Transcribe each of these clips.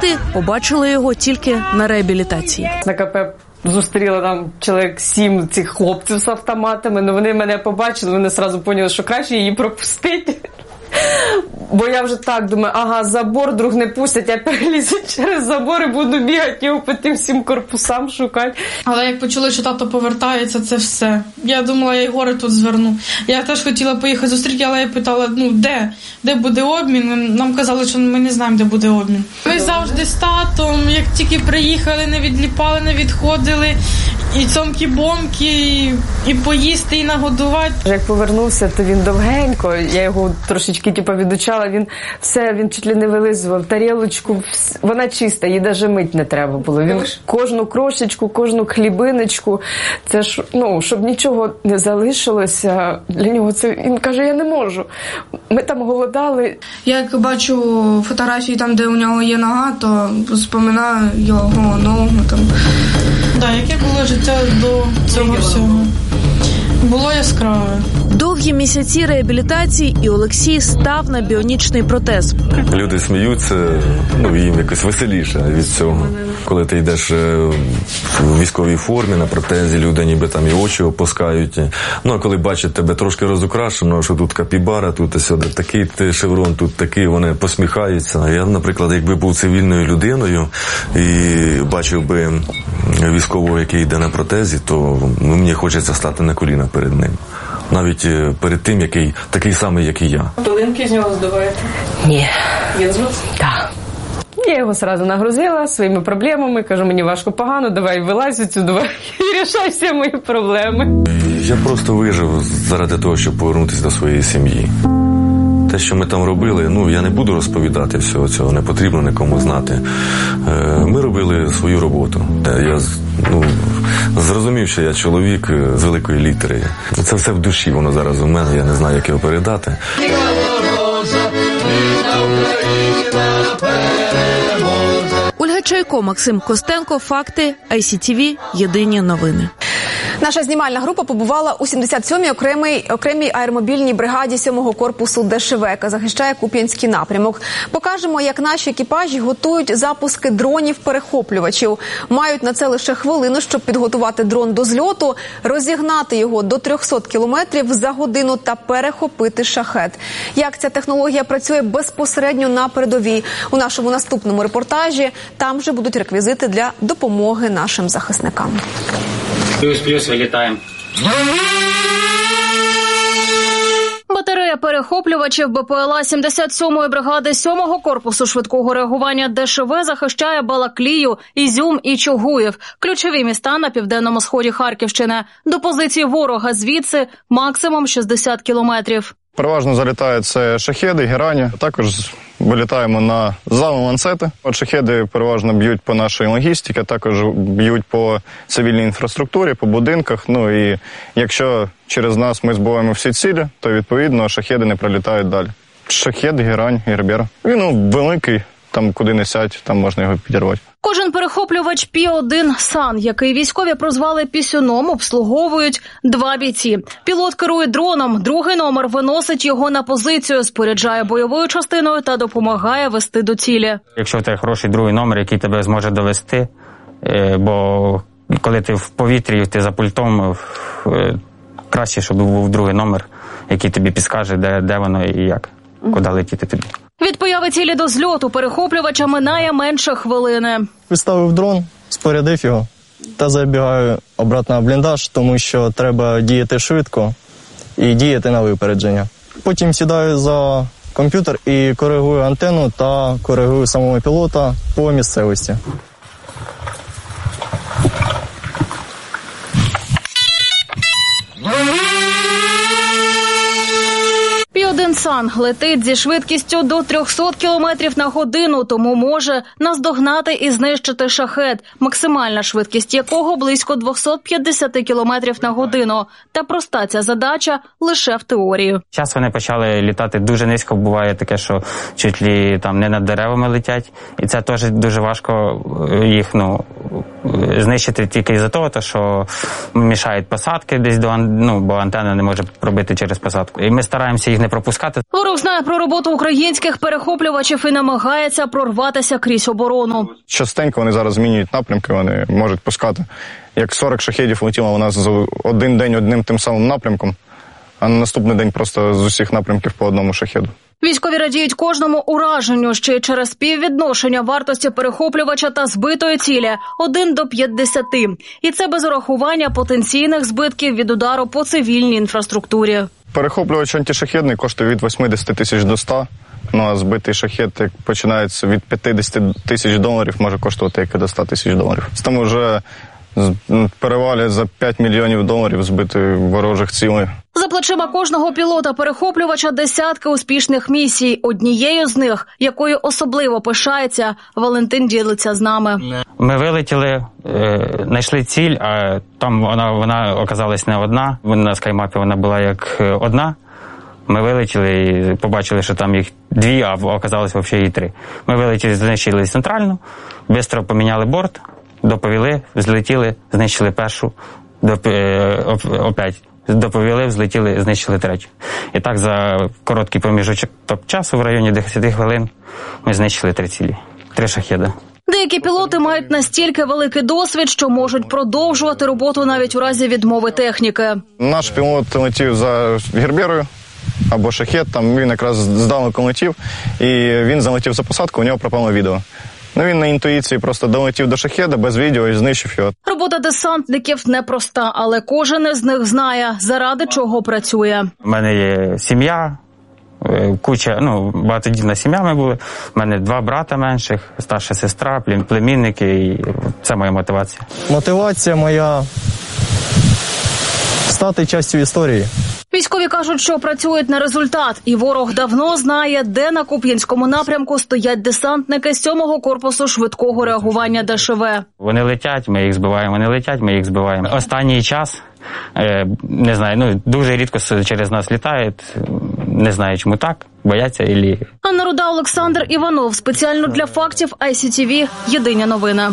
Діти побачили його тільки на реабілітації. На КП зустріла там чоловік 7 цих хлопців з автоматами, але вони мене побачили, вони одразу поняли, що краще її пропустити. Бо я вже так думаю, ага, забор, вдруг не пустять, я перелізу через забор і буду бігати його по тим всім корпусам шукати. Але як почули, що тато повертається, це все. Я думала, я й гори тут зверну. Я теж хотіла поїхати зустріти, але я питала, де буде обмін? Нам казали, що ми не знаємо, де буде обмін. Ми завжди з татом, як тільки приїхали, не відліпали, не відходили. І цомки-бомки, і поїсти, і нагодувати. Як повернувся, то він довгенько, я його трошечки відучала, він чуть ли не вилизував тарілочку, вона чиста, їй навіть мить не треба було. Він кожну крошечку, кожну хлібиночку, це ж, щоб нічого не залишилося, для нього це, він каже, я не можу. Ми там голодали. Я як бачу фотографії там, де у нього є нога, то споминаю його ногу там. Так, яке було життя до цього всього. Було яскраве. Довгі місяці реабілітації і Олексій став на біонічний протез. Люди сміються, їм якось веселіше від цього. Коли ти йдеш в військовій формі, на протезі, люди ніби там і очі опускають. А коли бачать тебе трошки розукрашено, що тут капібара, тут сюди такий шеврон, тут такий, вони посміхаються. Я, наприклад, якби був цивільною людиною і бачив би військового, який йде на протезі, то мені хочеться стати на коліна перед ним. Навіть перед тим, який такий самий, як і я. Пилинки з нього здуваєте? Ні. Він з вас? Так. Я його одразу нагрузила своїми проблемами, кажу, мені важко, погано, давай вилазь отсюди і рішай всі мої проблеми. Я просто вижив заради того, щоб повернутися до своєї сім'ї. Те, що ми там робили, я не буду розповідати всього цього, не потрібно нікому знати. Ми робили свою роботу. Я зрозумів, що я чоловік з великої літери. Це все в душі, воно зараз у мене, я не знаю, як його передати. Ольга Чайко, Максим Костенко, Факти, ICTV, Єдині новини. Наша знімальна група побувала у 77-й окремій аеромобільній бригаді 7-го корпусу ДШВ, яка захищає Куп'янський напрямок. Покажемо, як наші екіпажі готують запуски дронів-перехоплювачів. Мають на це лише хвилину, щоб підготувати дрон до зльоту, розігнати його до 300 кілометрів за годину та перехопити шахед. Як ця технологія працює безпосередньо на передовій? У нашому наступному репортажі там же будуть реквізити для допомоги нашим захисникам. Плюс, вилітаємо. Батарея перехоплювачів БПЛА 77-ї бригади 7-го корпусу швидкого реагування ДШВ захищає Балаклію, Ізюм і Чугуїв – ключові міста на південному сході Харківщини. До позиції ворога звідси максимум 60 кілометрів. Переважно залітають це шахеди, герані. Також вилітаємо на залу-ланцети. Шахеди переважно б'ють по нашій логістиці, також б'ють по цивільній інфраструктурі, по будинках. І якщо через нас ми збиваємо всі цілі, то відповідно шахеди не пролітають далі. Шахед, герань, гербер. Він великий, там куди не сядь, там можна його підірвати. Кожен перехоплювач Пі-1 «Сан», який військові прозвали «Пісюном», обслуговують 2 бійці. Пілот керує дроном, другий номер виносить його на позицію, споряджає бойовою частиною та допомагає вести до цілі. Якщо в тебе хороший другий номер, який тебе зможе довести, бо коли ти в повітрі, ти за пультом, краще, щоб був другий номер, який тобі підскаже, де воно і як, куди летіти тобі. Від появи цілі до зльоту перехоплювача минає менше хвилини. Виставив дрон, спорядив його та забігаю обратно в бліндаж, тому що треба діяти швидко і діяти на випередження. Потім сідаю за комп'ютер і коригую антенну та коригую самого пілота по місцевості. Пі-1 «Сан» летить зі швидкістю до 300 км на годину, тому може наздогнати і знищити шахед, максимальна швидкість якого близько 250 км на годину. Та проста ця задача лише в теорії. Зараз вони почали літати дуже низько, буває таке, що чуть ли там не над деревами летять. І це теж дуже важко їх знищити тільки із-за того, що мішають посадки десь бо антенна не може пробити через посадку. І ми стараємося їх не пропускати. Ворог знає про роботу українських перехоплювачів і намагається прорватися крізь оборону. Частенько вони зараз змінюють напрямки, вони можуть пускати. Як 40 шахедів летіло у нас за один день одним тим самим напрямком, а на наступний день просто з усіх напрямків по одному шахеду. Військові радіють кожному ураженню, ще й через співвідношення вартості перехоплювача та збитої цілі 1 до 50. І це без урахування потенційних збитків від удару по цивільній інфраструктурі. Перехоплювач антишахедний коштує від 80 тисяч до 100. Ну, а збитий шахед, як починається від 50 тисяч доларів, може коштувати як і до 100 тисяч доларів. Там вже перевалює за 5 мільйонів доларів збитих ворожих цілей. За плечима кожного пілота-перехоплювача десятки успішних місій. Однією з них, якою особливо пишається, Валентин ділиться з нами. Ми вилетіли, знайшли ціль, а там вона оказалась не одна. На скаймапі вона була як одна. Ми вилетіли і побачили, що там їх 2, а оказалось взагалі і 3. Ми вилетіли, знищили центральну, швидко поміняли борт, доповіли, взлетіли, знищили першу, опять доповіли, взлетіли, знищили третю. І так за короткий проміжок часу, в районі 10 хвилин, ми знищили 3 цілі, 3 шахеди. Деякі пілоти мають настільки великий досвід, що можуть продовжувати роботу навіть у разі відмови техніки. Наш пілот летів за Герберою або шахед, там він якраз здалеку летів, і він залетів за посадку, у нього пропало відео. Він на інтуїції просто долетів до шахеда без відео і знищив його. Робота десантників непроста, але кожен із них знає, заради чого працює. У мене є сім'я, куча, багатодітна сім'я ми були. У мене 2 брата менших, старша сестра, племінники, і це моя мотивація. Мотивація моя – стати частю історії. Військові кажуть, що працюють на результат, і ворог давно знає, де на Куп'янському напрямку стоять десантники 7-го корпусу швидкого реагування ДШВ. Вони летять, ми їх збиваємо, вони летять, ми їх збиваємо. Останній час, не знаю, дуже рідко через нас літають, не знаю, чому так, бояться і... Анна Руда, Олександр Іванов, спеціально для фактів ICTV, єдині новини.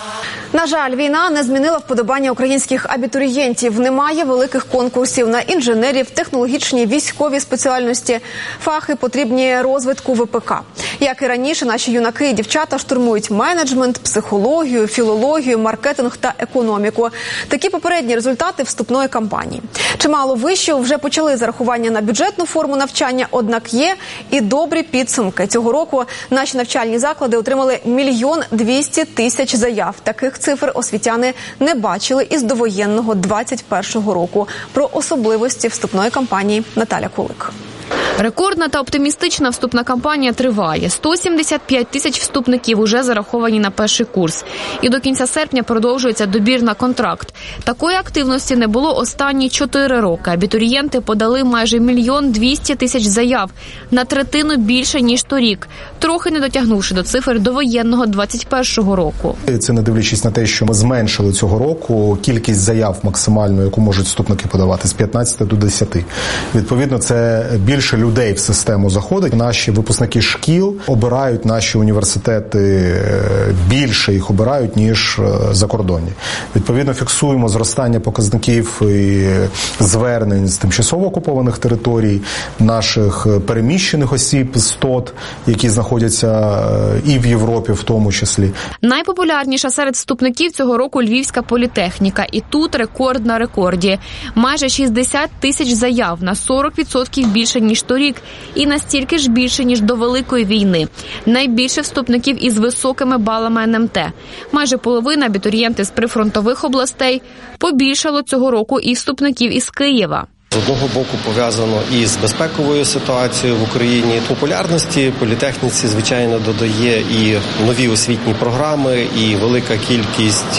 На жаль, війна не змінила вподобання українських абітурієнтів. Немає великих конкурсів на інженерів, технологічні, військові спеціальності. Фахи потрібні розвитку ВПК. Як і раніше, наші юнаки і дівчата штурмують менеджмент, психологію, філологію, маркетинг та економіку. Такі попередні результати вступної кампанії. Чимало вишів вже почали зарахування на бюджетну форму навчання, однак є і добрі підсумки. Цього року наші навчальні заклади отримали 1 200 000 заяв. Таких цифр освітяни не бачили із довоєнного 21-го року. Про особливості вступної кампанії Наталя Кулик. Рекордна та оптимістична вступна кампанія триває. 175 тисяч вступників уже зараховані на перший курс. І до кінця серпня продовжується добір на контракт. Такої активності не було останні 4 роки. Абітурієнти подали майже 1 200 000 заяв. На третину більше, ніж торік. Трохи не дотягнувши до цифр довоєнного 21-го року. Це не дивлячись на те, що ми зменшили цього року кількість заяв максимальну, яку можуть вступники подавати, з 15 до 10. Відповідно, це більше людей в систему заходить. Наші випускники шкіл обирають наші університети, більше їх обирають, ніж закордонні. Відповідно, фіксуємо зростання показників і звернень з тимчасово окупованих територій, наших переміщених осіб з ТОТ, які знаходяться і в Європі в тому числі. Найпопулярніша серед вступників цього року Львівська політехніка. І тут рекорд на рекорді. Майже 60 тисяч заяв, на 40% більше, ніж торік, і настільки ж більше, ніж до Великої війни. Найбільше вступників із високими балами НМТ. Майже половина абітурієнти з прифронтових областей. Побільшало цього року і вступників із Києва. З одного боку пов'язано із безпековою ситуацією в Україні. Популярності політехніці, звичайно, додає і нові освітні програми, і велика кількість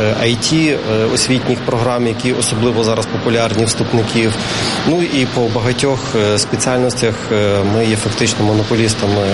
IT освітніх програм, які особливо зараз популярні вступників. Ну і по багатьох спеціальностях ми є фактично монополістами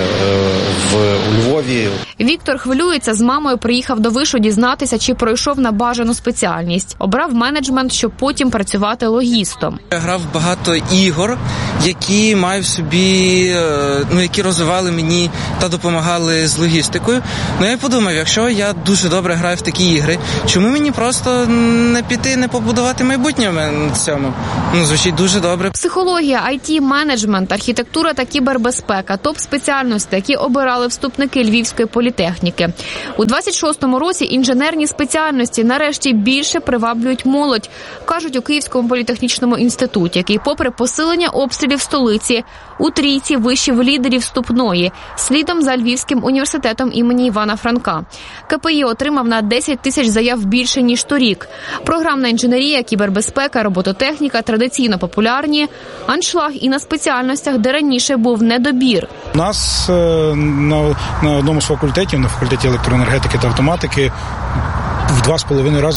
у Львові. Віктор хвилюється, з мамою приїхав до вишу дізнатися, чи пройшов на бажану спеціальність. Обрав менеджмент, щоб потім працювати логістом. грав багато ігор, які маю в собі, які розвивали мені та допомагали з логістикою. Я подумав, якщо я дуже добре граю в такі ігри, чому мені просто не піти, не побудувати майбутнє на цьому? Звучить дуже добре. Психологія, IT-менеджмент, архітектура та кібербезпека – топ-спеціальності, які обирали вступники Львівської політехніки. У 26-му році інженерні спеціальності нарешті більше приваблюють молодь, кажуть у Київському політехнічному інституті, який попри посилення обстрілів столиці у трійці вишів лідерів вступної, слідом за Львівським університетом імені Івана Франка. КПІ отримав на 10 тисяч заяв більше, ніж торік. Програмна інженерія, кібербезпека, робототехніка традиційно популярні, аншлаг і на спеціальностях, де раніше був недобір. У нас на одному з факультетів, на факультеті електроенергетики та автоматики, в 2,5 рази